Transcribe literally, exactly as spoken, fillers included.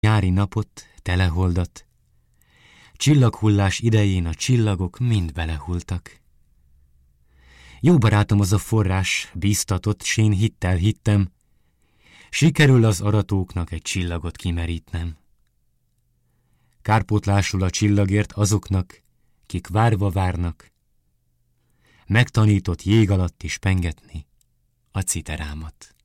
nyári napot, teleholdat, csillaghullás idején a csillagok mind belehultak. Jó barátom az a forrás, bíztatott, s én hittel hittem, sikerül az aratóknak egy csillagot kimerítnem. Kárpótlásul a csillagért azoknak, kik várva várnak, megtanított jég alatt is pengetni a citerámat.